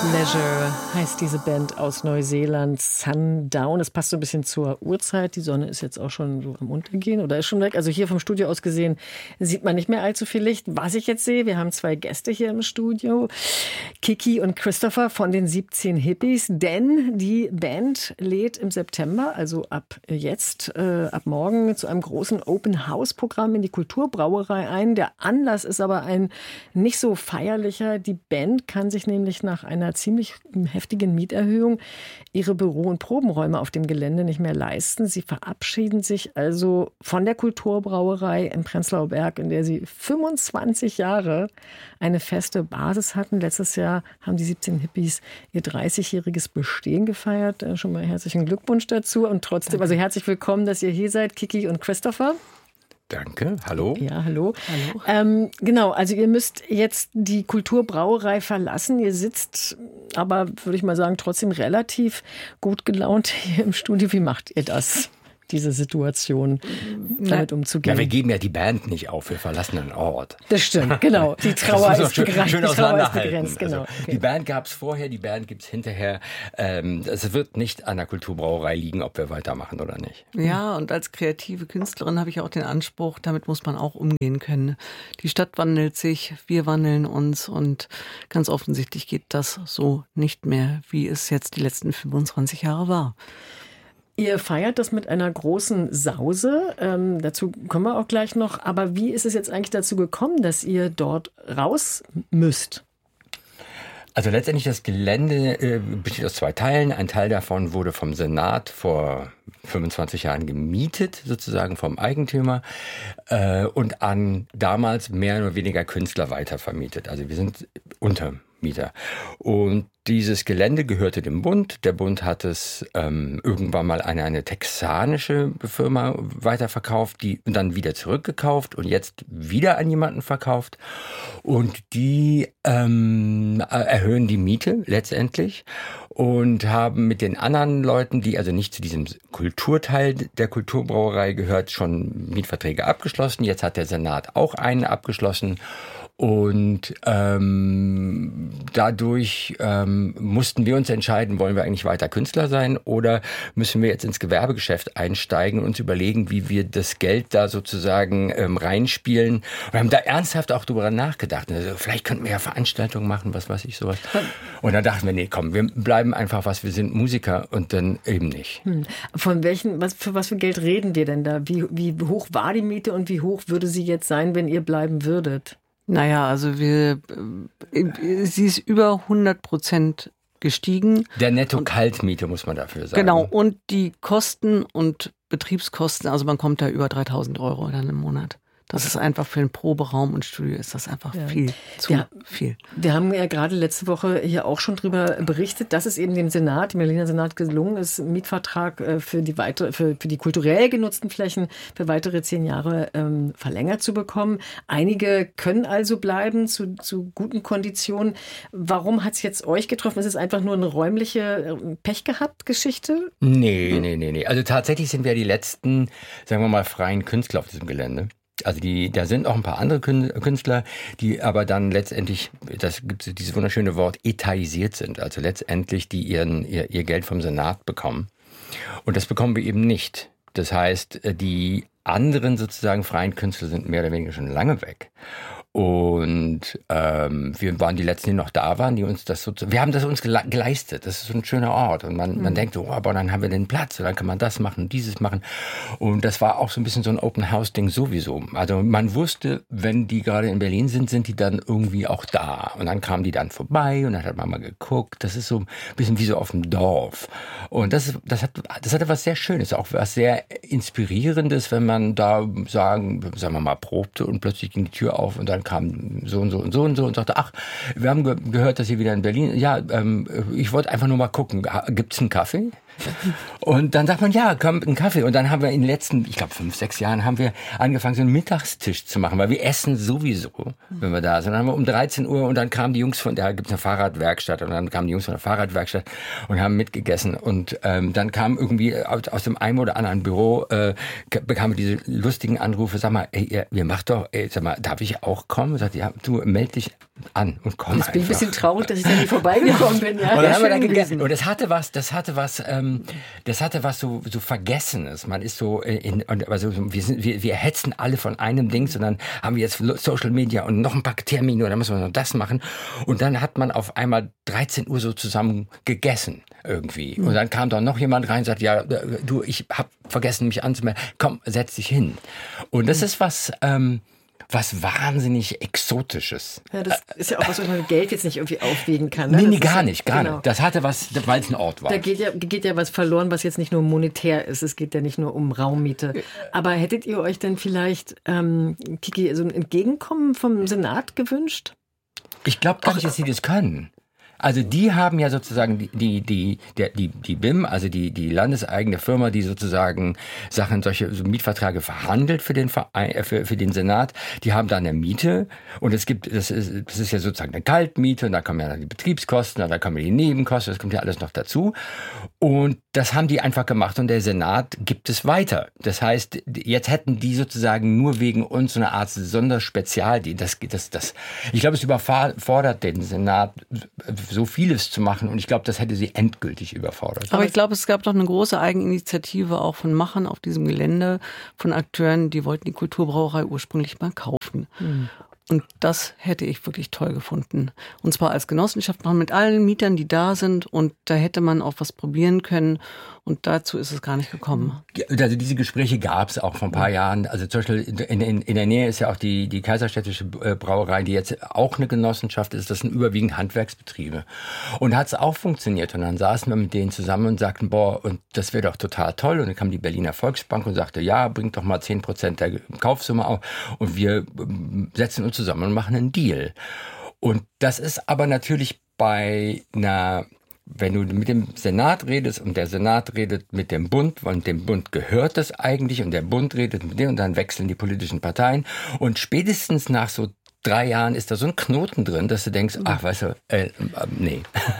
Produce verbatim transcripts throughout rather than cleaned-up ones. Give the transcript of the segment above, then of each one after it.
Leisure heißt diese Band aus Neuseeland, Sundown. Das passt so ein bisschen zur Uhrzeit. Die Sonne ist jetzt auch schon so am Untergehen oder ist schon weg. Also hier vom Studio aus gesehen sieht man nicht mehr allzu viel Licht. Was ich jetzt sehe, wir haben zwei Gäste hier im Studio, Kiki und Christopher von den siebzehn Hippies. Denn die Band lädt im September, also ab jetzt, äh, ab morgen, zu einem großen Open-House-Programm in die Kulturbrauerei ein. Der Anlass ist aber ein nicht so feierlicher. Die Band kann sich nämlich nach einer ziemlich heftigen Mieterhöhung ihre Büro- und Probenräume auf dem Gelände nicht mehr leisten. Sie verabschieden sich also von der Kulturbrauerei im Prenzlauer Berg, in der sie fünfundzwanzig Jahre eine feste Basis hatten. Letztes Jahr haben die siebzehn Hippies ihr dreißigjähriges Bestehen gefeiert. Schon mal herzlichen Glückwunsch dazu. Und trotzdem, also herzlich willkommen, dass ihr hier seid, Kiki und Christopher. Danke, hallo. Ja, hallo. hallo. Ähm, genau, also ihr müsst jetzt die Kulturbrauerei verlassen. Ihr sitzt aber, würde ich mal sagen, trotzdem relativ gut gelaunt hier im Studio. Wie macht ihr das, diese Situation, damit umzugehen? Ja, wir geben ja die Band nicht auf, wir verlassen einen Ort. Das stimmt, genau. Die Trauer ist schön, begrenzt. Schön die Trauer ist auseinanderhalten. begrenzt, genau. Also, okay. Die Band gab es vorher, die Band gibt es hinterher. Ähm, es wird nicht an der Kulturbrauerei liegen, ob wir weitermachen oder nicht. Ja, und als kreative Künstlerin habe ich auch den Anspruch, damit muss man auch umgehen können. Die Stadt wandelt sich, wir wandeln uns und ganz offensichtlich geht das so nicht mehr, wie es jetzt die letzten fünfundzwanzig Jahre war. Ihr feiert das mit einer großen Sause, ähm, dazu kommen wir auch gleich noch. Aber wie ist es jetzt eigentlich dazu gekommen, dass ihr dort raus müsst? Also letztendlich das Gelände äh, besteht aus zwei Teilen. Ein Teil davon wurde vom Senat vor fünfundzwanzig Jahren gemietet, sozusagen vom Eigentümer, äh, und an damals mehr oder weniger Künstler weitervermietet. Also wir sind Untermieter. Und dieses Gelände gehörte dem Bund. Der Bund hat es ähm, irgendwann mal an eine texanische Firma weiterverkauft, die dann wieder zurückgekauft und jetzt wieder an jemanden verkauft. Und die ähm, erhöhen die Miete letztendlich und haben mit den anderen Leuten, die also nicht zu diesem Kulturteil der Kulturbrauerei gehört, schon Mietverträge abgeschlossen. Jetzt hat der Senat auch einen abgeschlossen. Und ähm, dadurch ähm, mussten wir uns entscheiden, wollen wir eigentlich weiter Künstler sein oder müssen wir jetzt ins Gewerbegeschäft einsteigen und uns überlegen, wie wir das Geld da sozusagen ähm, reinspielen. Wir haben da ernsthaft auch drüber nachgedacht. Also, vielleicht könnten wir ja Veranstaltungen machen, was weiß ich, sowas. Und dann dachten wir, nee, komm, wir bleiben einfach, was wir sind, Musiker und dann eben nicht. Hm. Von welchen, was, für was für Geld reden wir denn da? Wie, wie hoch war die Miete und wie hoch würde sie jetzt sein, wenn ihr bleiben würdet? Naja, also wir, sie ist über hundert Prozent gestiegen. Der Netto-Kaltmiete muss man dafür sagen. Genau, und die Kosten und Betriebskosten, also man kommt da über dreitausend Euro dann im Monat. Das ist einfach für einen Proberaum und Studio ist das einfach ja. viel zu ja. viel. Wir haben ja gerade letzte Woche hier auch schon drüber berichtet, dass es eben dem Senat, dem Berliner Senat gelungen ist, einen Mietvertrag für die weitere, für, für die kulturell genutzten Flächen für weitere zehn Jahre ähm, verlängert zu bekommen. Einige können also bleiben zu, zu guten Konditionen. Warum hat es jetzt euch getroffen? Ist es einfach nur eine räumliche Pech gehabt Geschichte? Nee, nee, nee, nee. Also tatsächlich sind wir die letzten, sagen wir mal, freien Künstler auf diesem Gelände. Also die, da sind auch ein paar andere Künstler, die aber dann letztendlich, das gibt dieses wunderschöne Wort, etaisiert sind. Also letztendlich, die ihren, ihr, ihr Geld vom Senat bekommen. Und das bekommen wir eben nicht. Das heißt, die anderen sozusagen freien Künstler sind mehr oder weniger schon lange weg. Und ähm, wir waren die Letzten, die noch da waren, die uns das so, wir haben das uns gele- geleistet. Das ist so ein schöner Ort und man, mhm. man denkt so, oh, aber dann haben wir den Platz und dann kann man das machen und dieses machen. Und das war auch so ein bisschen so ein Open-House-Ding sowieso. Also man wusste, wenn die gerade in Berlin sind, sind die dann irgendwie auch da. Und dann kamen die dann vorbei und dann hat man mal geguckt. Das ist so ein bisschen wie so auf dem Dorf. Und das, ist, das, hat, das hatte was sehr Schönes, auch was sehr Inspirierendes, wenn man da sagen, sagen wir mal, probte und plötzlich ging die Tür auf und dann kam so und so und so und so und sagte, ach, wir haben ge- gehört, dass ihr wieder in Berlin, ja, ähm, ich wollte einfach nur mal gucken, gibt's einen Kaffee? Und dann sagt man, ja, komm, einen Kaffee. Und dann haben wir in den letzten, ich glaube, fünf, sechs Jahren haben wir angefangen, so einen Mittagstisch zu machen, weil wir essen sowieso, wenn wir da sind. Dann haben wir um dreizehn Uhr und dann kamen die Jungs von, da gibt es eine Fahrradwerkstatt und dann kamen die Jungs von der Fahrradwerkstatt und haben mitgegessen. Und ähm, dann kam irgendwie aus, aus dem einen oder anderen Büro, äh, bekamen wir diese lustigen Anrufe, sag mal, ey, ihr, ihr macht doch, ey, sag mal, darf ich auch kommen? Sagt, ja, du, meld dich an und komm Jetzt bin ich ein einfach. bisschen traurig, dass ich da nie vorbeigekommen bin. Ja, und dann haben wir da schön gegessen. gewesen. Und das hatte was, das hatte was, ähm, das hatte was so, so Vergessenes. Man ist so in, also wir sind, wir, wir hetzen alle von einem Dings und dann haben wir jetzt Social Media und noch ein paar Termine und dann müssen wir noch das machen. Und dann hat man auf einmal dreizehn Uhr so zusammen gegessen irgendwie. Und dann kam da noch jemand rein und sagt, ja, du, ich hab vergessen, mich anzumelden. Komm, setz dich hin. Und das ist was, ähm, was wahnsinnig Exotisches. Ja, das ist ja auch was, was man mit Geld jetzt nicht irgendwie aufwiegen kann. Ne? Nee, nee, Das gar ist, nicht, gar genau. nicht. Das hatte was, weil es ein Ort war. Da geht ja, geht ja was verloren, was jetzt nicht nur monetär ist. Es geht ja nicht nur um Raummiete. Aber hättet ihr euch denn vielleicht, ähm, Kiki, so ein Entgegenkommen vom Senat gewünscht? Ich glaube gar nicht, dass sie das können. Also die haben ja sozusagen die die die der, die die B I M, also die die landeseigene Firma, die sozusagen Sachen solche so Mietverträge verhandelt für den Verein, für für den Senat. Die haben da eine Miete und es gibt das ist das ist ja sozusagen eine Kaltmiete und da kommen ja dann die Betriebskosten, da kommen die Nebenkosten, das kommt ja alles noch dazu. Und das haben die einfach gemacht und der Senat gibt es weiter. Das heißt, jetzt hätten die sozusagen nur wegen uns so eine Art Sonderspezial, die das das das ich glaube, es überfordert den Senat so vieles zu machen und ich glaube, das hätte sie endgültig überfordert. Aber ich glaube, es gab doch eine große Eigeninitiative auch von Machern auf diesem Gelände, von Akteuren, die wollten die Kulturbrauerei ursprünglich mal kaufen. Mhm. Und das hätte ich wirklich toll gefunden. Und zwar als Genossenschaft mit allen Mietern, die da sind. Und da hätte man auch was probieren können. Und dazu ist es gar nicht gekommen. Also diese Gespräche gab es auch vor ein paar Jahren. Also zum Beispiel in, in, in der Nähe ist ja auch die, die Kaiserstädtische Brauerei, die jetzt auch eine Genossenschaft ist. Das sind überwiegend Handwerksbetriebe. Und da hat es auch funktioniert. Und dann saßen wir mit denen zusammen und sagten, boah, und das wäre doch total toll. Und dann kam die Berliner Volksbank und sagte, ja, bringt doch mal zehn Prozent der Kaufsumme auf. Und wir setzen uns zusammen und machen einen Deal. Und das ist aber natürlich bei einer... Wenn du mit dem Senat redest und der Senat redet mit dem Bund, und dem Bund gehört das eigentlich und der Bund redet mit dem und dann wechseln die politischen Parteien und spätestens nach so drei Jahren ist da so ein Knoten drin, dass du denkst, ach, weißt du, äh, äh, nee.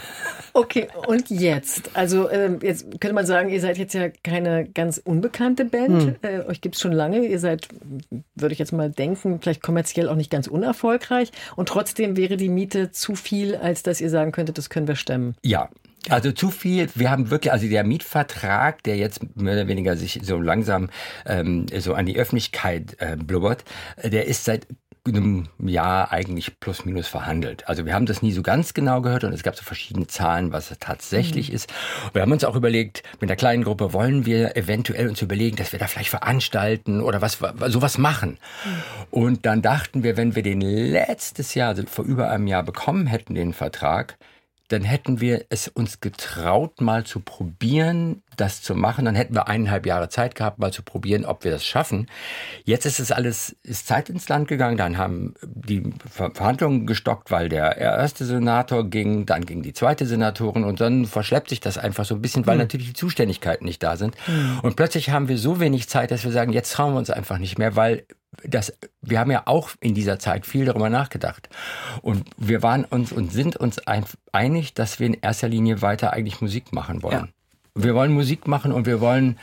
Okay, und jetzt? Also äh, jetzt könnte man sagen, ihr seid jetzt ja keine ganz unbekannte Band. Hm. Äh, euch gibt es schon lange. Ihr seid, würde ich jetzt mal denken, vielleicht kommerziell auch nicht ganz unerfolgreich. Und trotzdem wäre die Miete zu viel, als dass ihr sagen könntet, das können wir stemmen. Ja. Also zu viel, wir haben wirklich, also der Mietvertrag, der jetzt mehr oder weniger sich so langsam ähm, so an die Öffentlichkeit äh, blubbert, der ist seit einem Jahr eigentlich plus minus verhandelt. Also wir haben das nie so ganz genau gehört und es gab so verschiedene Zahlen, was es tatsächlich mhm. ist. Wir haben uns auch überlegt, mit der kleinen Gruppe wollen wir eventuell uns überlegen, dass wir da vielleicht veranstalten oder was sowas machen. Mhm. Und dann dachten wir, wenn wir den letztes Jahr, also vor über einem Jahr bekommen hätten, den Vertrag, dann hätten wir es uns getraut, mal zu probieren, das zu machen. Dann hätten wir eineinhalb Jahre Zeit gehabt, mal zu probieren, ob wir das schaffen. Jetzt ist es alles, ist Zeit ins Land gegangen. Dann haben die Verhandlungen gestockt, weil der erste Senator ging, dann ging die zweite Senatorin und dann verschleppt sich das einfach so ein bisschen, weil mhm. natürlich die Zuständigkeiten nicht da sind. Mhm. Und plötzlich haben wir so wenig Zeit, dass wir sagen, jetzt trauen wir uns einfach nicht mehr, weil das, wir haben ja auch in dieser Zeit viel darüber nachgedacht. Und wir waren uns und sind uns ein, einig, dass wir in erster Linie weiter eigentlich Musik machen wollen. Ja. Wir wollen Musik machen und wir wollen,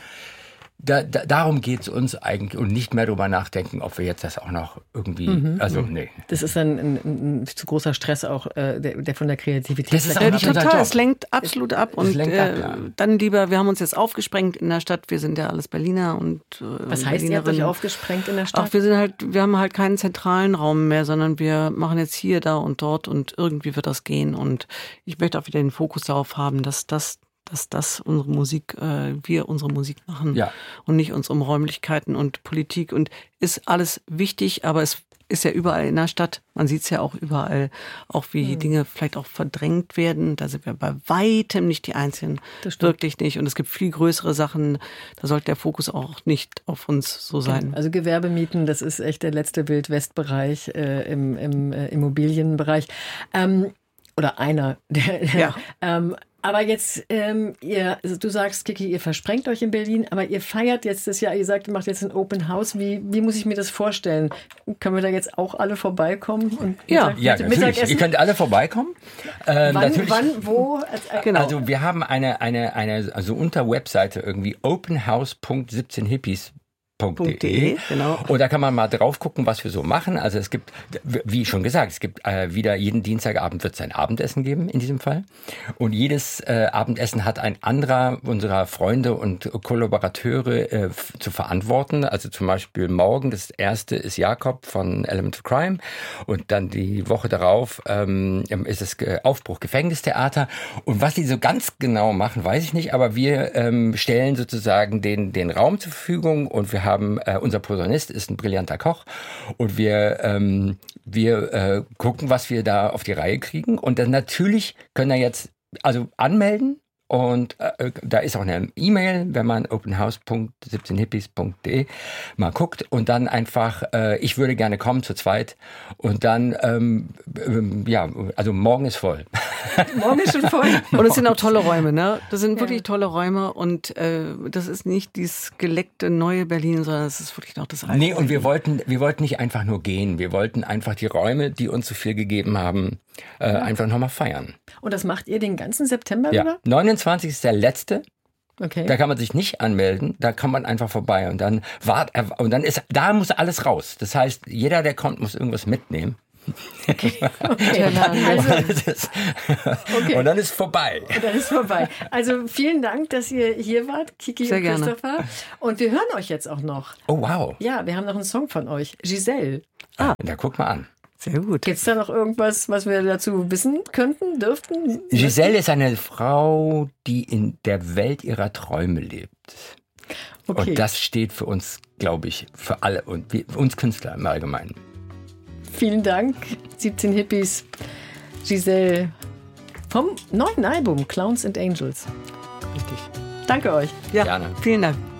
da, da, darum geht es uns eigentlich und nicht mehr darüber nachdenken, ob wir jetzt das auch noch irgendwie, mhm. also nee. Das ist ein, ein, ein zu großer Stress auch, äh, der, der von der Kreativität. Das ist auch total, es lenkt absolut ab und lenkt ab, ja. äh, dann lieber, wir haben uns jetzt aufgesprengt in der Stadt, wir sind ja alles Berliner und äh, Was heißt, ihr habt euch aufgesprengt in der Stadt? Ach, wir sind halt, wir haben halt keinen zentralen Raum mehr, sondern wir machen jetzt hier, da und dort und irgendwie wird das gehen und ich möchte auch wieder den Fokus darauf haben, dass das dass das unsere Musik, äh, wir unsere Musik machen ja. und nicht uns um Räumlichkeiten und Politik und ist alles wichtig, aber es ist ja überall in der Stadt, man sieht es ja auch überall, auch wie mhm. Dinge vielleicht auch verdrängt werden, da sind wir bei weitem nicht die Einzigen, wirklich nicht und es gibt viel größere Sachen, da sollte der Fokus auch nicht auf uns so sein. Also Gewerbemieten, das ist echt der letzte Wild-West-Bereich äh, im, im äh, Immobilienbereich. Ähm, oder einer. Der, ja. ähm, Aber jetzt, ähm, ihr, also du sagst, Kiki, ihr versprengt euch in Berlin, aber ihr feiert jetzt das Jahr, ihr sagt, ihr macht jetzt ein Open House. Wie, wie muss ich mir das vorstellen? Können wir da jetzt auch alle vorbeikommen? Und ja, Mittag, ja, natürlich. Mittagessen? Ihr könnt alle vorbeikommen. Ähm, wann, natürlich. wann, wo? Also, genau. Also wir haben eine, eine, eine, also unter Webseite irgendwie openhouse punkt siebzehn hippies punkt de. Genau. Und da kann man mal drauf gucken, was wir so machen. Also es gibt, wie schon gesagt, es gibt äh, wieder jeden Dienstagabend wird es ein Abendessen geben in diesem Fall. Und jedes äh, Abendessen hat ein anderer unserer Freunde und Kollaborateure äh, f- zu verantworten. Also zum Beispiel morgen, das erste ist Jakob von Element of Crime. Und dann die Woche darauf ähm, ist es Aufbruch Gefängnistheater. Und was die so ganz genau machen, weiß ich nicht. Aber wir ähm, stellen sozusagen den, den Raum zur Verfügung und wir haben Haben, äh, unser Posaunist ist ein brillanter Koch und wir, ähm, wir äh, gucken, was wir da auf die Reihe kriegen. Und dann natürlich können wir jetzt also anmelden und äh, da ist auch eine E-Mail, wenn man openhouse punkt siebzehn hippies punkt de mal guckt und dann einfach, äh, ich würde gerne kommen zu zweit und dann, ähm, ähm, ja, also morgen ist voll. morgen ist schon voll. Und es sind auch tolle Räume, ne? Das sind wirklich Ja. tolle Räume und äh, das ist nicht dieses geleckte neue Berlin, sondern es ist wirklich noch das alte. Nee, und wir wollten, wir wollten nicht einfach nur gehen. Wir wollten einfach die Räume, die uns so viel gegeben haben, äh, ja. einfach nochmal feiern. Und das macht ihr den ganzen September ja. wieder? neunundzwanzigsten ist der letzte. Okay. Da kann man sich nicht anmelden, da kann man einfach vorbei und dann wart, und dann ist, da muss alles raus. Das heißt, jeder, der kommt, muss irgendwas mitnehmen. Okay. Okay. Also, okay. Und dann ist vorbei. Und dann ist vorbei. Also vielen Dank, dass ihr hier wart, Kiki Sehr und gerne. Christopher. Und wir hören euch jetzt auch noch. Oh, wow. Ja, wir haben noch einen Song von euch. Giselle. Ah, da guck mal an. Sehr gut. Gibt es da noch irgendwas, was wir dazu wissen könnten, dürften? Giselle ist eine Frau, die in der Welt ihrer Träume lebt. Okay. Und das steht für uns, glaube ich, für alle und wir, uns Künstler im Allgemeinen. Vielen Dank, siebzehn Hippies, Giselle vom neuen Album Clowns and Angels. Richtig. Danke euch. Ja, Gerne. vielen Dank.